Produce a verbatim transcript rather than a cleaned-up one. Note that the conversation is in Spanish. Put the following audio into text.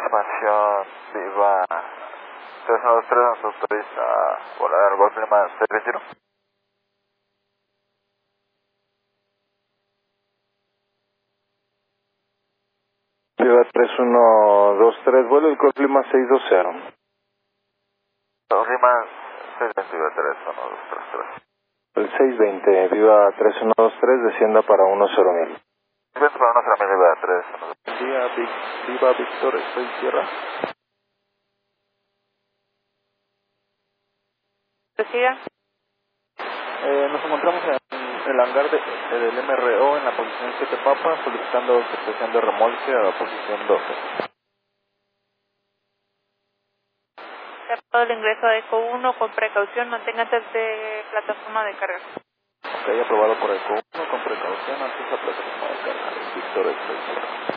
Información Viva tres uno dos tres nos autoriza a volar al Golf Lima seis veintiuno. Viva tres uno dos tres, vuelo el Golf Lima seis dos cero. Golf Lima seis veinte, tres uno dos tres tres. El seis veinte, Viva tres uno dos tres, descienda para uno cero mil. Descienda para uno cero mil, Viva tres uno dos tres. Viva, Vic, Viva Víctor, estoy tierra. ¿Siga? Eh, nos encontramos en el hangar de, del M R O en la posición siete Papa, solicitando autorización de remolque a la posición doce. Cerrado el ingreso a ECO uno con precaución, manténgase de plataforma de carga. Ok, aprobado por ECO uno con precaución, antes la plataforma de carga. Víctor, estoy tierra.